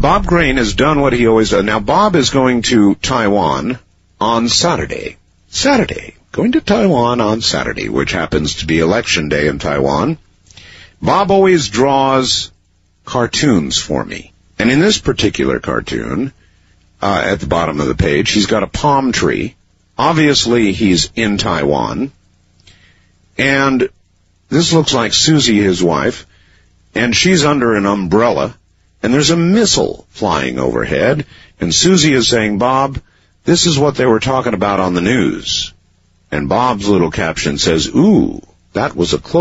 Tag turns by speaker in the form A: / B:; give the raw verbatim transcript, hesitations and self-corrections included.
A: Bob Crane has done what he always does. Now, Bob is going to Taiwan on Saturday. Saturday. Going to Taiwan on Saturday, which happens to be Election Day in Taiwan. Bob always draws cartoons for me. And in this particular cartoon, uh, at the bottom of the page, he's got a palm tree. Obviously, he's in Taiwan. And this looks like Susie, his wife, and she's under an umbrella, and there's a missile flying overhead, and Susie is saying, Bob, this is what they were talking about on the news. And Bob's little caption says, ooh, that was a close